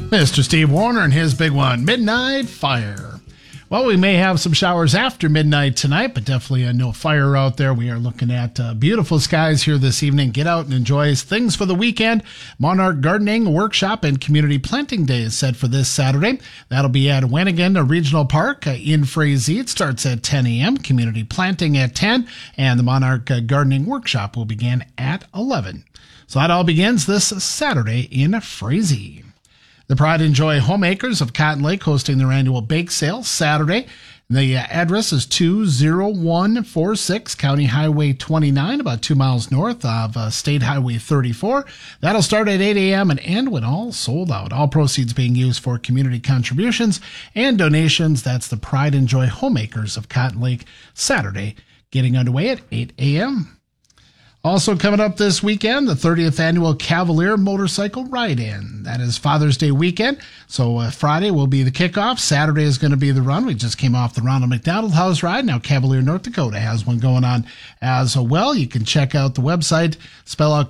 Mr. Steve Warner and his big one, Midnight Fire. Well, we may have some showers after midnight tonight, but definitely no fire out there. We are looking at beautiful skies here this evening. Get out and enjoy things for the weekend. Monarch Gardening Workshop and Community Planting Day is set for this Saturday. That'll be at Wanigan Regional Park in Frazee. It starts at 10 a.m., community planting at 10, and the Monarch Gardening Workshop will begin at 11. So that all begins this Saturday in Frazee. The Pride and Joy Homemakers of Cotton Lake hosting their annual bake sale Saturday. The address is 20146 County Highway 29, about 2 miles north of State Highway 34. That'll start at 8 a.m. and end when all sold out. All proceeds being used for community contributions and donations. That's the Pride and Joy Homemakers of Cotton Lake, Saturday, getting underway at 8 a.m. Also coming up this weekend, the 30th annual Cavalier Motorcycle Ride-In. That is Father's Day weekend. So Friday will be the kickoff. Saturday is going to be the run. We just came off the Ronald McDonald House Ride. Now Cavalier, North Dakota has one going on as well. You can check out the website. Spell out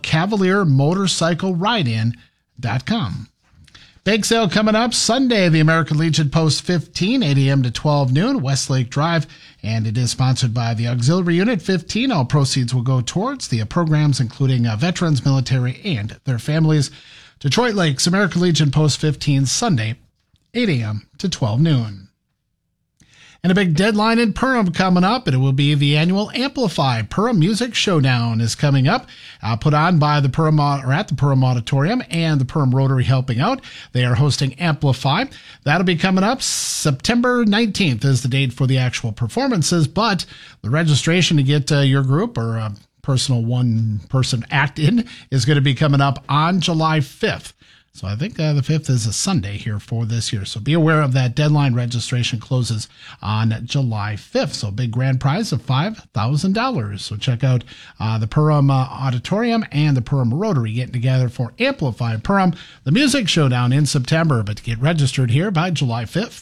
CavalierMotorcycleRideIn.com. Bake sale coming up Sunday, the American Legion Post 15, 8 a.m. to 12 noon, Westlake Drive, and it is sponsored by the Auxiliary Unit 15. All proceeds will go towards the programs including veterans, military, and their families. Detroit Lakes, American Legion Post 15, Sunday, 8 a.m. to 12 noon. And a big deadline in Perham coming up, and it will be the annual Amplify Perham Music Showdown is coming up, put on by the Perham at the Perham Auditorium and the Perham Rotary helping out. They are hosting Amplify. That'll be coming up September 19th is the date for the actual performances, but the registration to get your group or a personal one-person act in is going to be coming up on July 5th. So I think the 5th is a Sunday here for this year. So be aware of that deadline. Registration closes on July 5th. So big grand prize of $5,000. So check out the Perham Auditorium and the Perham Rotary getting together for Amplify Perham, the music showdown in September. But to get registered here by July 5th.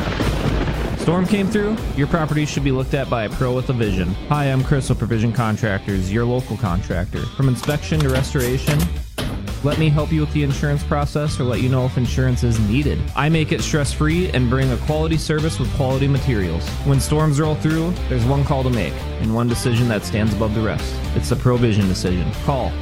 Storm came through? Your property should be looked at by a pro with a vision. Hi, I'm Chris with Provision Contractors, your local contractor. From inspection to restoration, let me help you with the insurance process or let you know if insurance is needed. I make it stress-free and bring a quality service with quality materials. When storms roll through, there's one call to make and one decision that stands above the rest. It's the Provision decision. Call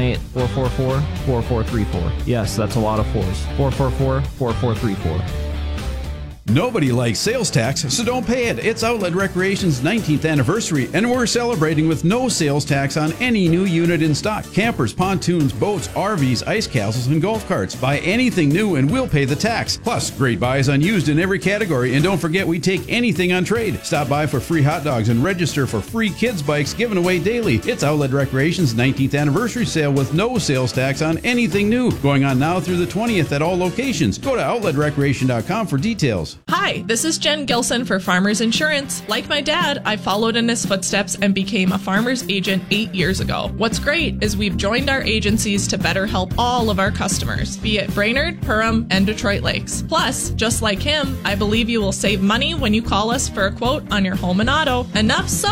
218-444-4434. Yes, that's a lot of fours. 444-4434. Nobody likes sales tax, so don't pay it. It's Outlet Recreation's 19th anniversary, and we're celebrating with no sales tax on any new unit in stock. Campers, pontoons, boats, RVs, ice castles, and golf carts. Buy anything new and we'll pay the tax. Plus, great buys on used in every category, and don't forget we take anything on trade. Stop by for free hot dogs and register for free kids bikes given away daily. It's Outlet Recreation's 19th anniversary sale with no sales tax on anything new. Going on now through the 20th at all locations. Go to OutletRecreation.com for details. Hi, this is Jen Gilson for Farmers Insurance. Like my dad, I followed in his footsteps and became a farmer's agent 8 years ago. What's great is we've joined our agencies to better help all of our customers, be it Brainerd, Perham, and Detroit Lakes. Plus, just like him, I believe you will save money when you call us for a quote on your home and auto. Enough so